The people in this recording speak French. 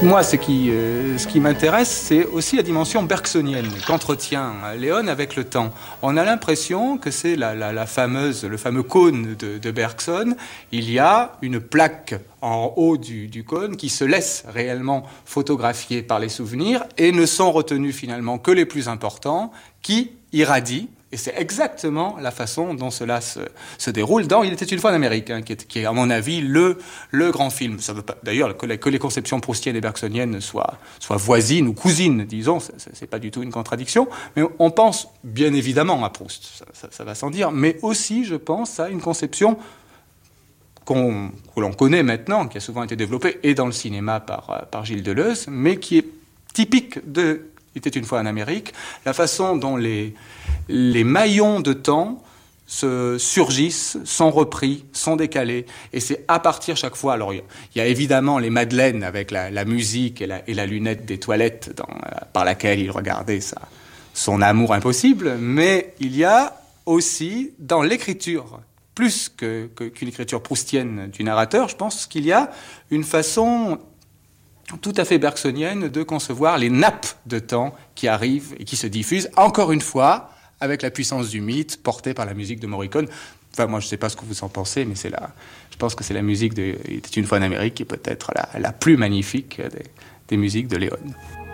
Moi, ce qui m'intéresse, c'est aussi la dimension bergsonienne qu'entretient Léon avec le temps. On a l'impression que c'est le fameux cône de Bergson. Il y a une plaque en haut du cône qui se laisse réellement photographier par les souvenirs et ne sont retenus finalement que les plus importants qui irradient. Et c'est exactement la façon dont cela se déroule dans Il était une fois en Amérique, hein, qui est, à mon avis, le grand film. Ça veut pas, d'ailleurs, que les conceptions proustiennes et bergsoniennes soient voisines ou cousines, disons, c'est pas du tout une contradiction. Mais on pense bien évidemment à Proust, ça va sans dire, mais aussi, je pense, à une conception que l'on connaît maintenant, qui a souvent été développée et dans le cinéma par Gilles Deleuze, mais qui est typique de Il était une fois en Amérique, la façon dont les maillons de temps se surgissent, sont repris, sont décalés. Et c'est à partir chaque fois... Alors, il y a évidemment les Madeleines avec la musique et la lunette des toilettes par laquelle il regardait son amour impossible. Mais il y a aussi, dans l'écriture, plus qu'une écriture proustienne du narrateur, je pense qu'il y a une façon tout à fait bergsonienne de concevoir les nappes de temps qui arrivent et qui se diffusent, encore une fois, avec la puissance du mythe portée par la musique de Morricone. Enfin, moi, je ne sais pas ce que vous en pensez, mais je pense que c'est la musique de Il était une fois en Amérique qui est peut-être la plus magnifique des musiques de Léon.